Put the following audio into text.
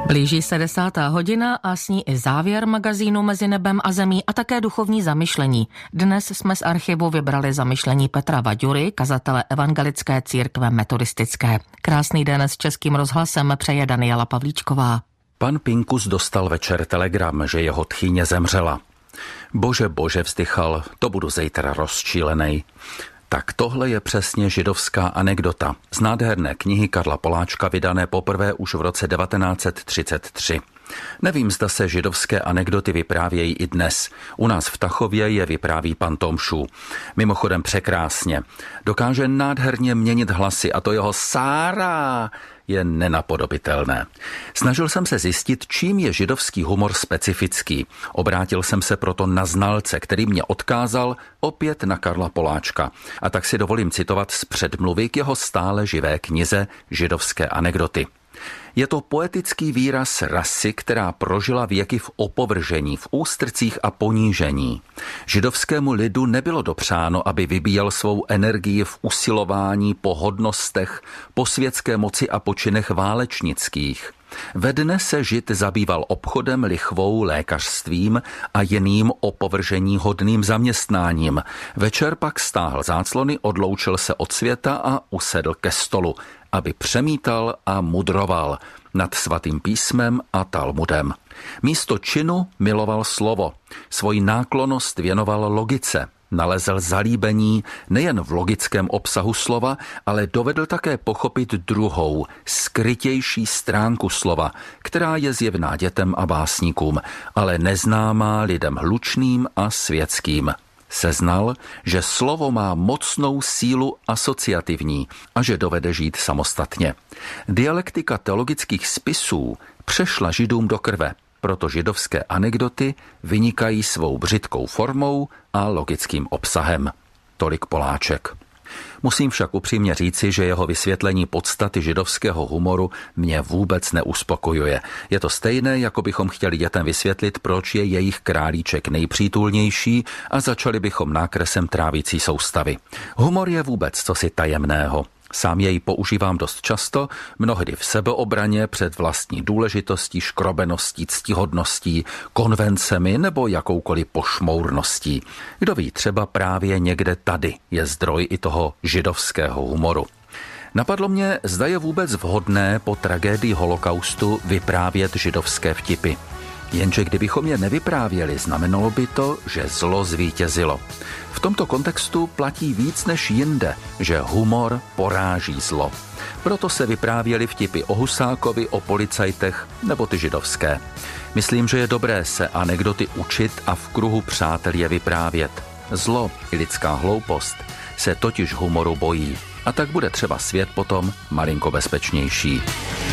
Blíží se 10. hodina a s ní i závěr magazínu Mezi nebem a zemí a také duchovní zamyšlení. Dnes jsme z archivu vybrali zamyšlení Petra Vaďury, kazatele Evangelické církve metodistické. Krásný den s Českým rozhlasem přeje Daniela Pavlíčková. Pan Pinkus dostal večer telegram, že jeho tchýně zemřela. Bože, vzdychal, to budu zítra rozčílenej. Tak tohle je přesně židovská anekdota z nádherné knihy Karla Poláčka, vydané poprvé už v roce 1933. Nevím, zda se židovské anekdoty vyprávějí i dnes. U nás v Tachově je vypráví pan Tomšů. Mimochodem překrásně. Dokáže nádherně měnit hlasy a to jeho Sára je nenapodobitelné. Snažil jsem se zjistit, čím je židovský humor specifický. Obrátil jsem se proto na znalce, který mě odkázal opět na Karla Poláčka. A tak si dovolím citovat z předmluvy k jeho stále živé knize Židovské anekdoty. Je to poetický výraz rasy, která prožila věky v opovržení, v ústrcích a ponížení. Židovskému lidu nebylo dopřáno, aby vybíjel svou energii v usilování po hodnostech, po světské moci a počinech válečnických. Ve dne se Žid zabýval obchodem, lichvou, lékařstvím a jiným opovržení hodným zaměstnáním. Večer pak stáhl záclony, odloučil se od světa a usedl ke stolu, aby přemítal a mudroval nad svatým písmem a Talmudem. Místo činu miloval slovo, svoji náklonnost věnoval logice, nalezl zalíbení nejen v logickém obsahu slova, ale dovedl také pochopit druhou, skrytější stránku slova, která je zjevná dětem a básníkům, ale neznámá lidem hlučným a světským. Seznal, že slovo má mocnou sílu asociativní a že dovede žít samostatně. Dialektika teologických spisů přešla Židům do krve, proto židovské anekdoty vynikají svou břitkou formou a logickým obsahem. Tolik Poláček. Musím však upřímně říci, že jeho vysvětlení podstaty židovského humoru mě vůbec neuspokojuje. Je to stejné, jako bychom chtěli dětem vysvětlit, proč je jejich králíček nejpřítulnější a začali bychom nákresem trávicí soustavy. Humor je vůbec cosi tajemného. Sám jej používám dost často, mnohdy v sebeobraně před vlastní důležitostí, škrobeností, ctihodností, konvencemi nebo jakoukoliv pošmourností. Kdo ví, třeba právě někde tady je zdroj i toho židovského humoru. Napadlo mě, zda je vůbec vhodné po tragédii holokaustu vyprávět židovské vtipy. Jenže kdybychom je nevyprávěli, znamenalo by to, že zlo zvítězilo. V tomto kontextu platí víc než jinde, že humor poráží zlo. Proto se vyprávěly vtipy o Husákovi, o policajtech nebo ty židovské. Myslím, že je dobré se anekdoty učit a v kruhu přátel je vyprávět. Zlo i lidská hloupost se totiž humoru bojí. A tak bude třeba svět potom malinko bezpečnější.